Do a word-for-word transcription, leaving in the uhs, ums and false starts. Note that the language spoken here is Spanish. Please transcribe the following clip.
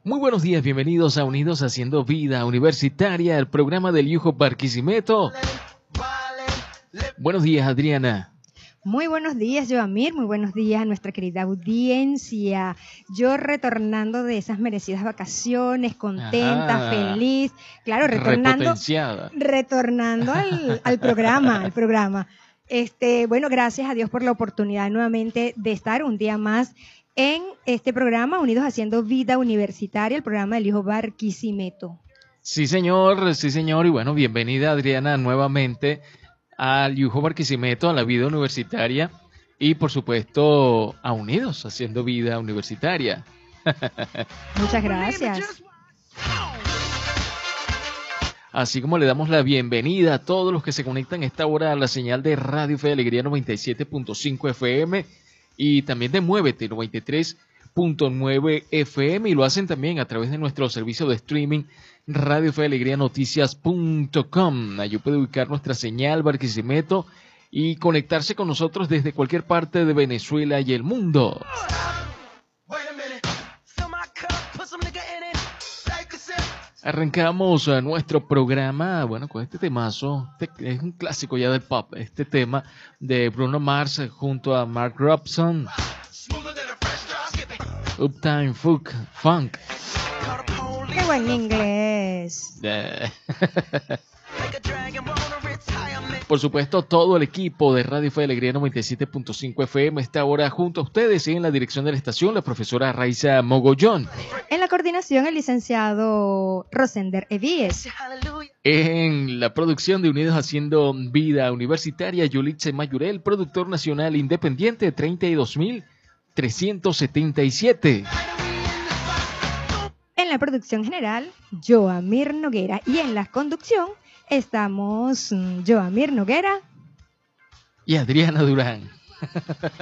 Muy buenos días, bienvenidos a Unidos Haciendo Vida Universitaria, el programa del Yuho Barquisimeto. Buenos días, Adriana. Muy buenos días, Joamir, muy buenos días a nuestra querida audiencia. Yo retornando de esas merecidas vacaciones, contenta, Ah, feliz, claro, retornando, repotenciada. retornando al, al programa, al programa. Este, bueno, gracias a Dios por la oportunidad nuevamente de estar un día más en este programa, Unidos Haciendo Vida Universitaria, el programa del Hijo Barquisimeto. Sí, señor, sí, señor, y bueno, bienvenida, Adriana, nuevamente al Yuho Barquisimeto, a la vida universitaria y, por supuesto, a Unidos Haciendo Vida Universitaria. Muchas gracias. Así como le damos la bienvenida a todos los que se conectan a esta hora a la señal de Radio Fe de Alegría noventa y siete punto cinco F M y también de Muévete noventa y tres punto nueve F M, y lo hacen también a través de nuestro servicio de streaming Radio Fe de Alegría Noticias punto com. Allí puede ubicar nuestra señal Barquisimeto y conectarse con nosotros desde cualquier parte de Venezuela y el mundo. Arrancamos a nuestro programa, bueno, con este temazo, este es un clásico ya del pop, este tema de Bruno Mars junto a Mark Robson, Uptown Funk. Funk. ¡Qué buen inglés! Por supuesto, todo el equipo de Radio Fe de Alegría noventa y siete punto cinco F M está ahora junto a ustedes y en la dirección de la estación, la profesora Raiza Mogollón. En la coordinación, el licenciado Rosender Evíes. En la producción de Unidos Haciendo Vida Universitaria, Yulitze Mayurel, productor nacional independiente, treinta y dos mil trescientos setenta y siete. En la producción general, Joamir Noguera. Y en la conducción estamos Joamir Noguera y Adriana Durán.